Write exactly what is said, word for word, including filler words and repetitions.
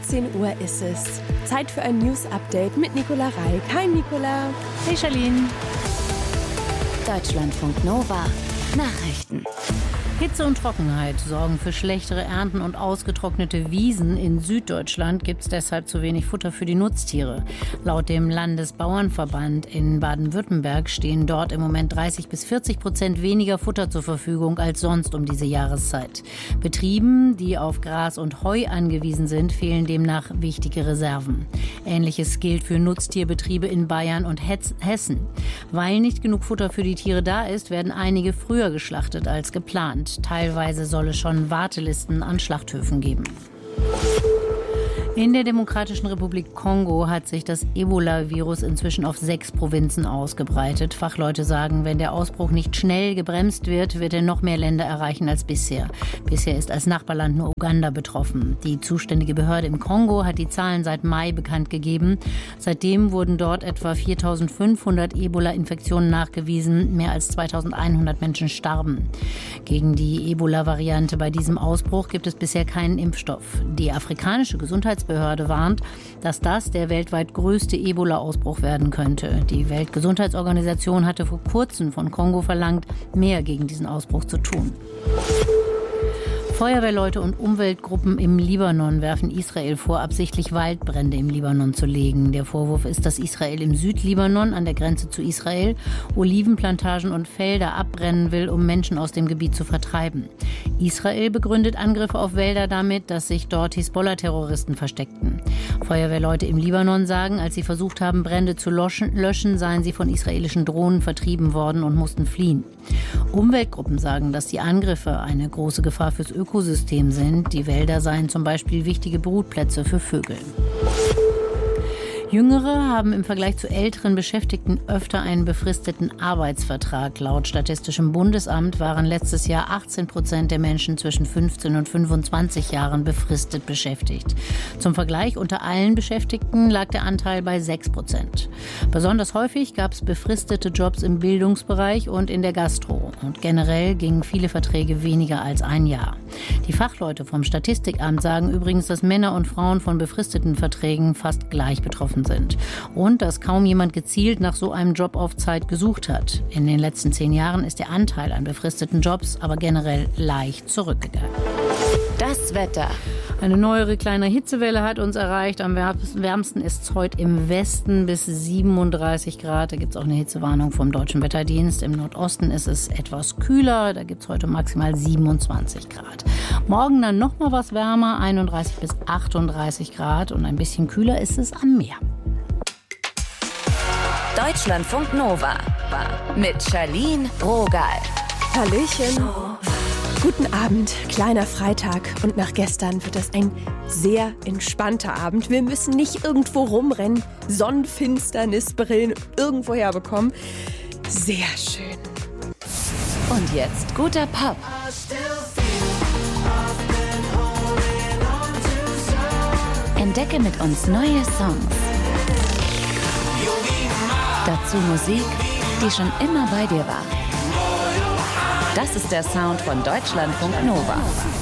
neunzehn Uhr ist es. Zeit für ein News-Update mit Nicola Reik. Hi Nicola. Hey Charlene. Deutschlandfunk Nova. Nachrichten. Hitze und Trockenheit sorgen für schlechtere Ernten und ausgetrocknete Wiesen. In Süddeutschland gibt es deshalb zu wenig Futter für die Nutztiere. Laut dem Landesbauernverband in Baden-Württemberg stehen dort im Moment dreißig bis vierzig Prozent weniger Futter zur Verfügung als sonst um diese Jahreszeit. Betrieben, die auf Gras und Heu angewiesen sind, fehlen demnach wichtige Reserven. Ähnliches gilt für Nutztierbetriebe in Bayern und Hessen. Weil nicht genug Futter für die Tiere da ist, werden einige früher geschlachtet als geplant. Teilweise soll es schon Wartelisten an Schlachthöfen geben. In der Demokratischen Republik Kongo hat sich das Ebola-Virus inzwischen auf sechs Provinzen ausgebreitet. Fachleute sagen, wenn der Ausbruch nicht schnell gebremst wird, wird er noch mehr Länder erreichen als bisher. Bisher ist als Nachbarland nur Uganda betroffen. Die zuständige Behörde im Kongo hat die Zahlen seit Mai bekannt gegeben. Seitdem wurden dort etwa viertausendfünfhundert Ebola-Infektionen nachgewiesen. Mehr als zweitausendeinhundert Menschen starben. Gegen die Ebola-Variante bei diesem Ausbruch gibt es bisher keinen Impfstoff. Die afrikanische Gesundheitsbehörde Behörde warnt, dass das der weltweit größte Ebola-Ausbruch werden könnte. Die Weltgesundheitsorganisation hatte vor kurzem von Kongo verlangt, mehr gegen diesen Ausbruch zu tun. Feuerwehrleute und Umweltgruppen im Libanon werfen Israel vor, absichtlich Waldbrände im Libanon zu legen. Der Vorwurf ist, dass Israel im Südlibanon an der Grenze zu Israel Olivenplantagen und Felder abbrennen will, um Menschen aus dem Gebiet zu vertreiben. Israel begründet Angriffe auf Wälder damit, dass sich dort Hisbollah-Terroristen versteckten. Feuerwehrleute im Libanon sagen, als sie versucht haben, Brände zu löschen, seien sie von israelischen Drohnen vertrieben worden und mussten fliehen. Umweltgruppen sagen, dass die Angriffe eine große Gefahr fürs Ökosystem sind. Die Wälder seien zum Beispiel wichtige Brutplätze für Vögel. Jüngere haben im Vergleich zu älteren Beschäftigten öfter einen befristeten Arbeitsvertrag. Laut Statistischem Bundesamt waren letztes Jahr achtzehn Prozent der Menschen zwischen fünfzehn und fünfundzwanzig Jahren befristet beschäftigt. Zum Vergleich, unter allen Beschäftigten lag der Anteil bei sechs Prozent. Besonders häufig gab es befristete Jobs im Bildungsbereich und in der Gastro. Und generell gingen viele Verträge weniger als ein Jahr. Die Fachleute vom Statistikamt sagen übrigens, dass Männer und Frauen von befristeten Verträgen fast gleich betroffen sind und dass kaum jemand gezielt nach so einem Job auf Zeit gesucht hat. In den letzten zehn Jahren ist der Anteil an befristeten Jobs aber generell leicht zurückgegangen. Das Wetter. Eine neuere kleine Hitzewelle hat uns erreicht. Am wärmsten ist es heute im Westen bis siebenunddreißig Grad. Da gibt es auch eine Hitzewarnung vom Deutschen Wetterdienst. Im Nordosten ist es etwas kühler. Da gibt es heute maximal siebenundzwanzig Grad. Morgen dann noch mal was wärmer, einunddreißig bis achtunddreißig Grad. Und ein bisschen kühler ist es am Meer. Deutschlandfunk Nova mit Charlene Rogal. Hallöchen. Guten Abend, kleiner Freitag und nach gestern wird das ein sehr entspannter Abend. Wir müssen nicht irgendwo rumrennen, Sonnenfinsternisbrillen irgendwo herbekommen. Sehr schön. Und jetzt guter Pop. Entdecke mit uns neue Songs. Dazu Musik, die schon immer bei dir war. Das ist der Sound von Deutschlandfunk Nova.